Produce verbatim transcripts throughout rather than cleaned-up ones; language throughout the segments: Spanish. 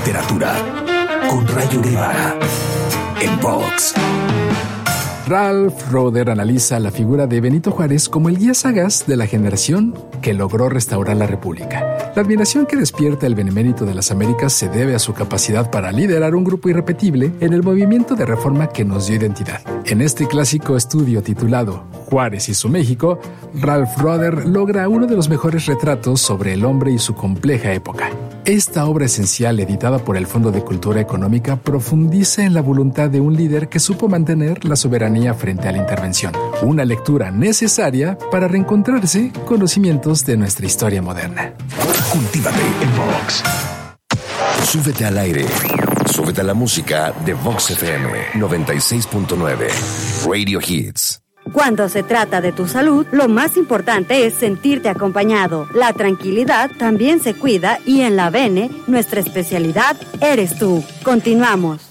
literatura con Rayo Guevara en Vox. Ralph Roder analiza la figura de Benito Juárez como el guía sagaz de la generación que logró restaurar la República. La admiración que despierta el benemérito de las Américas se debe a su capacidad para liderar un grupo irrepetible en el movimiento de reforma que nos dio identidad. En este clásico estudio titulado Juárez y su México, Ralph Roder logra uno de los mejores retratos sobre el hombre y su compleja época. Esta obra esencial, editada por el Fondo de Cultura Económica, profundiza en la voluntad de un líder que supo mantener la soberanía frente a la intervención. Una lectura necesaria para reencontrarse con los cimientos de nuestra historia moderna. Cultívate en Vox. Súbete al aire. Súbete a la música de Vox F M noventa y seis punto nueve. Radio Hits. Cuando se trata de tu salud, lo más importante es sentirte acompañado. La tranquilidad también se cuida y en la Bene, nuestra especialidad eres tú. Continuamos.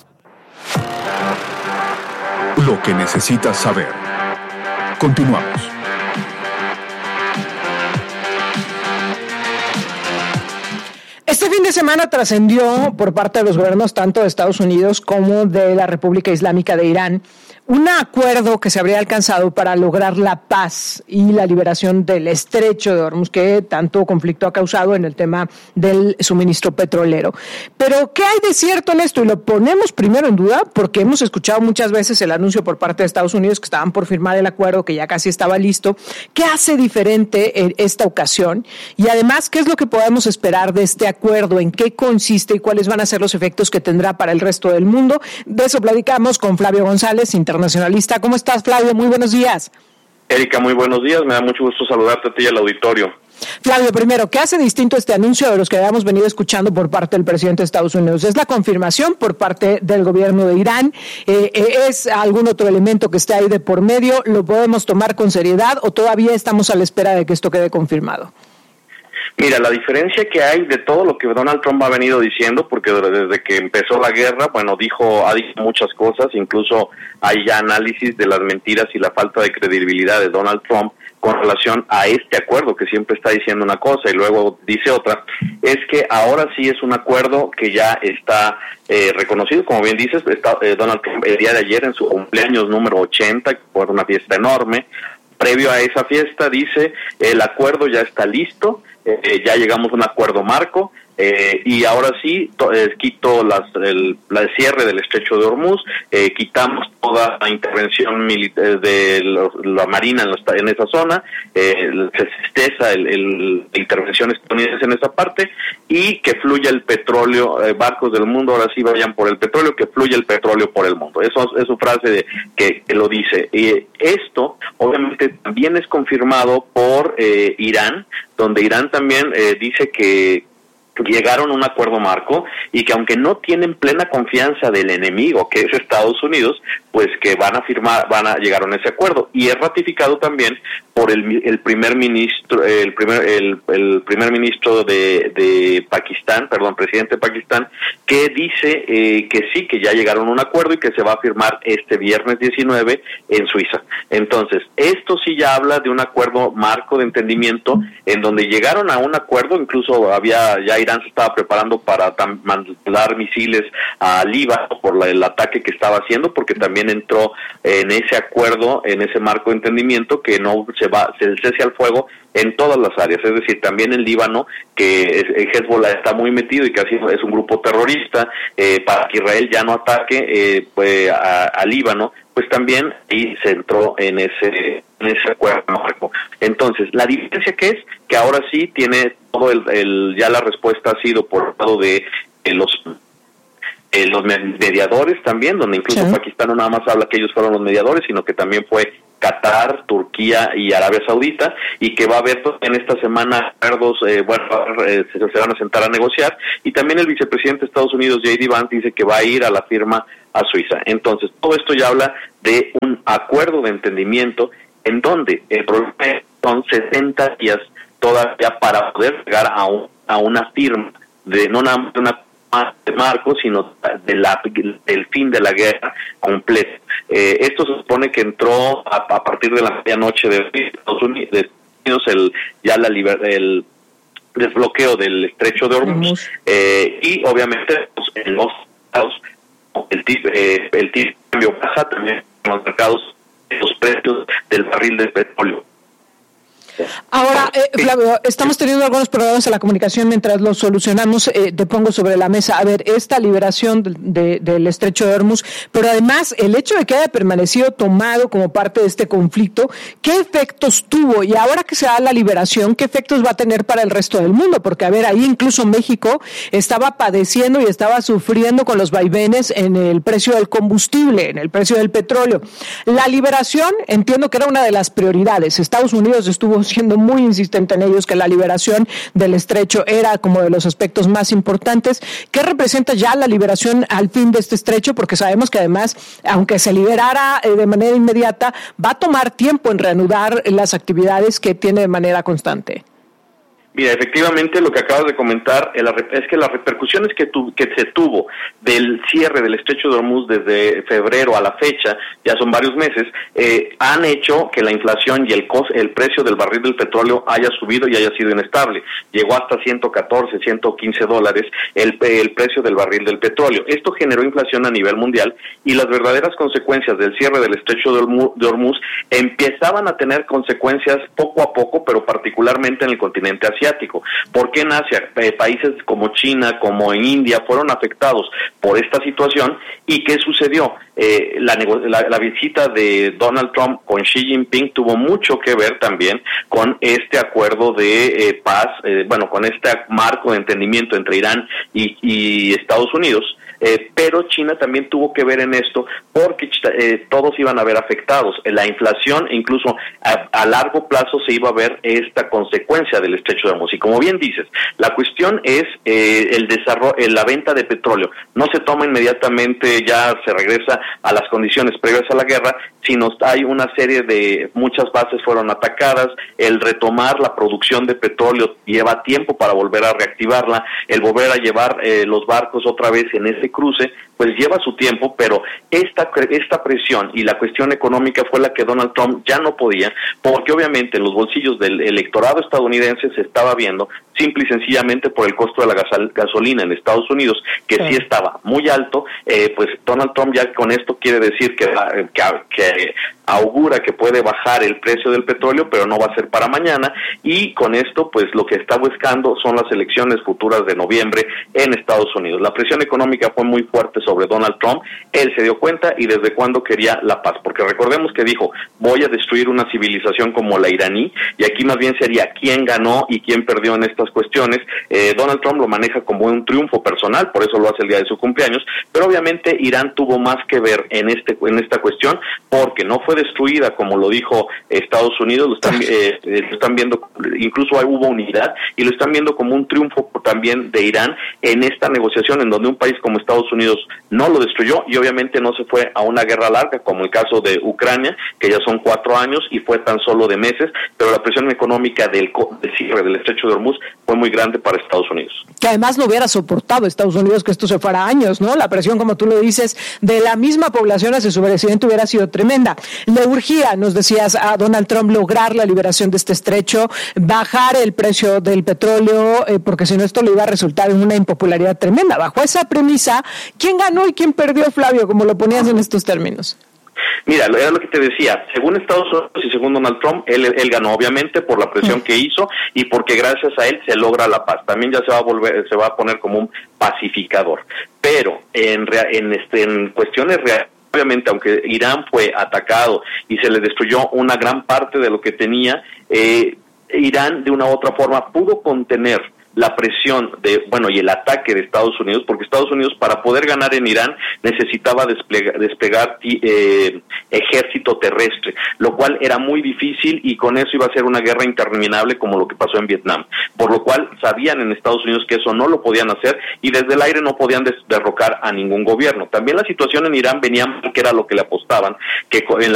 Lo que necesitas saber. Continuamos. Este fin de semana trascendió por parte de los gobiernos tanto de Estados Unidos como de la República Islámica de Irán un acuerdo que se habría alcanzado para lograr la paz y la liberación del estrecho de Hormuz, que tanto conflicto ha causado en el tema del suministro petrolero. Pero, ¿qué hay de cierto en esto? Y lo ponemos primero en duda porque hemos escuchado muchas veces el anuncio por parte de Estados Unidos que estaban por firmar el acuerdo, que ya casi estaba listo. ¿Qué hace diferente en esta ocasión? Y además, ¿qué es lo que podemos esperar de este acuerdo? ¿En qué consiste y cuáles van a ser los efectos que tendrá para el resto del mundo? De eso platicamos con Flavio González, internacionalista. ¿Cómo estás, Flavio? Muy buenos días. Erika, muy buenos días. Me da mucho gusto saludarte a ti y al auditorio. Flavio, primero, ¿qué hace distinto este anuncio de los que habíamos venido escuchando por parte del presidente de Estados Unidos? ¿Es la confirmación por parte del gobierno de Irán? Eh, ¿Es algún otro elemento que esté ahí de por medio? ¿Lo podemos tomar con seriedad o todavía estamos a la espera de que esto quede confirmado? Mira, la diferencia que hay de todo lo que Donald Trump ha venido diciendo, porque desde que empezó la guerra, bueno, dijo, ha dicho muchas cosas, incluso hay ya análisis de las mentiras y la falta de credibilidad de Donald Trump con relación a este acuerdo, que siempre está diciendo una cosa y luego dice otra, es que ahora sí es un acuerdo que ya está eh, reconocido, como bien dices, está, eh, Donald Trump el día de ayer en su cumpleaños número ochenta, que fue una fiesta enorme. Previo a esa fiesta dice, el acuerdo ya está listo, eh, ya llegamos a un acuerdo marco, eh, y ahora sí to, eh, quito las, el, el cierre del estrecho de Hormuz, eh, quitamos toda la intervención militar de la, la marina en, la, en esa zona, eh, se cesa el, el, la intervención estadounidense en esa parte, y que fluya el petróleo, eh, barcos del mundo ahora sí vayan por el petróleo, que fluya el petróleo por el mundo. Eso es su frase de, que, que lo dice. Y esto obviamente también es confirmado por eh, Irán, donde Irán también eh, dice que llegaron a un acuerdo marco y que aunque no tienen plena confianza del enemigo, que es Estados Unidos, pues que van a firmar, van a llegar a ese acuerdo, y es ratificado también por el, el primer ministro, el primer, el, el primer ministro de, de Pakistán, perdón, presidente de Pakistán, que dice eh, que sí, que ya llegaron a un acuerdo y que se va a firmar este viernes diecinueve en Suiza. Entonces, esto sí ya habla de un acuerdo marco de entendimiento en donde llegaron a un acuerdo, incluso había, ya Irán se estaba preparando para tam, mandar misiles a Líbano por la, el ataque que estaba haciendo, porque también entró en ese acuerdo, en ese marco de entendimiento, que no se va, se cese al fuego en todas las áreas, es decir, también en Líbano, que el Hezbollah está muy metido y que así es un grupo terrorista, eh, para que Israel ya no ataque eh, pues, a, a Líbano, pues también ahí se entró en ese en ese acuerdo marco. Entonces, la diferencia que es que ahora sí tiene todo el, el ya la respuesta ha sido por el lado de, de los eh, los mediadores también, donde incluso sí. Pakistán no nada más habla que ellos fueron los mediadores, sino que también fue Qatar, Turquía y Arabia Saudita, y que va a haber en esta semana acuerdos, eh, bueno, eh, se, se van a sentar a negociar, y también el vicepresidente de Estados Unidos, J D Vance, dice que va a ir a la firma a Suiza. Entonces, todo esto ya habla de un acuerdo de entendimiento en donde el problema son sesenta días todavía para poder llegar a, un, a una firma de no nada más de una de marco, sino de la, del fin de la guerra completa. Eh, esto se supone que entró a, a partir de la medianoche de Estados Unidos, de Estados Unidos el, ya la liber, el desbloqueo del estrecho de Hormuz, eh, y obviamente pues, en los estados, el tipo eh, el tipo de cambio baja también en los mercados, los precios del barril de petróleo. Ahora, eh, Flavio, estamos teniendo algunos problemas en la comunicación. Mientras los solucionamos, eh, te pongo sobre la mesa, a ver, esta liberación de, de, del estrecho de Hormuz, pero además el hecho de que haya permanecido tomado como parte de este conflicto, ¿qué efectos tuvo? Y ahora que se da la liberación, ¿qué efectos va a tener para el resto del mundo? Porque, a ver, ahí incluso México estaba padeciendo y estaba sufriendo con los vaivenes en el precio del combustible, en el precio del petróleo. La liberación, entiendo que era una de las prioridades. Estados Unidos estuvo siendo muy insistente en ellos, que la liberación del estrecho era como de los aspectos más importantes. ¿Qué representa ya la liberación al fin de este estrecho? Porque sabemos que además, aunque se liberara eh, de manera inmediata, va a tomar tiempo en reanudar las actividades que tiene de manera constante. Mira, efectivamente lo que acabas de comentar es que las repercusiones que, tu, que se tuvo del cierre del estrecho de Hormuz desde febrero a la fecha, ya son varios meses, eh, han hecho que la inflación y el costo, el precio del barril del petróleo haya subido y haya sido inestable. Llegó hasta ciento catorce, ciento quince dólares el, el precio del barril del petróleo. Esto generó inflación a nivel mundial y las verdaderas consecuencias del cierre del estrecho de Hormuz, de Hormuz empezaban a tener consecuencias poco a poco, pero particularmente en el continente asiático. ¿Por qué en Asia? Eh, países como China, como en India, fueron afectados por esta situación. ¿Y qué sucedió? Eh, la, la, la visita de Donald Trump con Xi Jinping tuvo mucho que ver también con este acuerdo de eh, paz, eh, bueno, con este marco de entendimiento entre Irán y, y Estados Unidos. Eh, pero China también tuvo que ver en esto porque eh, todos iban a ver afectados. La inflación, incluso a, a largo plazo, se iba a ver esta consecuencia del estrecho de Hormuz. Y como bien dices, la cuestión es eh, el desarrollo, eh, la venta de petróleo. No se toma inmediatamente, ya se regresa a las condiciones previas a la guerra, sino hay una serie de, muchas bases fueron atacadas. El retomar la producción de petróleo lleva tiempo para volver a reactivarla. El volver a llevar eh, los barcos otra vez en ese cruce, pues lleva su tiempo, pero esta esta presión y la cuestión económica fue la que Donald Trump ya no podía, porque obviamente en los bolsillos del electorado estadounidense se estaba viendo, simple y sencillamente por el costo de la gasol- gasolina en Estados Unidos, que sí, sí estaba muy alto. eh, pues Donald Trump ya con esto quiere decir que, que, que augura que puede bajar el precio del petróleo, pero no va a ser para mañana, y con esto pues lo que está buscando son las elecciones futuras de noviembre en Estados Unidos. La presión económica fue muy fuerte sobre Donald Trump. Él se dio cuenta y desde cuándo quería la paz, porque recordemos que dijo, voy a destruir una civilización como la iraní, y aquí más bien sería quién ganó y quién perdió en estas cuestiones. eh, Donald Trump lo maneja como un triunfo personal, por eso lo hace el día de su cumpleaños, pero obviamente Irán tuvo más que ver en este en esta cuestión, porque no fue destruida como lo dijo Estados Unidos, lo están, eh, lo están viendo, incluso hubo unidad, y lo están viendo como un triunfo también de Irán en esta negociación, en donde un país como Estados Unidos no lo destruyó, y obviamente no se fue a una guerra larga, como el caso de Ucrania, que ya son cuatro años, y fue tan solo de meses, pero la presión económica del, del cierre del estrecho de Hormuz fue muy grande para Estados Unidos. Que además no hubiera soportado Estados Unidos que esto se fuera años, ¿no? La presión, como tú lo dices, de la misma población hacia su presidente hubiera sido tremenda. Le urgía, nos decías, a Donald Trump lograr la liberación de este estrecho, bajar el precio del petróleo, eh, porque si no esto le iba a resultar en una impopularidad tremenda. Bajo esa premisa, ¿quién ganó y quién perdió, Flavio, como lo ponías en estos términos? Mira, era lo que te decía, según Estados Unidos y según Donald Trump, él, él ganó obviamente por la presión que hizo y porque gracias a él se logra la paz. También ya se va a volver, se va a poner como un pacificador. Pero en, en, este, en cuestiones reales, obviamente, aunque Irán fue atacado y se le destruyó una gran parte de lo que tenía, eh, Irán de una u otra forma pudo contener la presión de, bueno, y el ataque de Estados Unidos, porque Estados Unidos para poder ganar en Irán necesitaba desplegar, desplegar eh, ejército terrestre, lo cual era muy difícil y con eso iba a ser una guerra interminable como lo que pasó en Vietnam, por lo cual sabían en Estados Unidos que eso no lo podían hacer y desde el aire no podían des- derrocar a ningún gobierno. También la situación en Irán venía mal, que era lo que le apostaban, que en la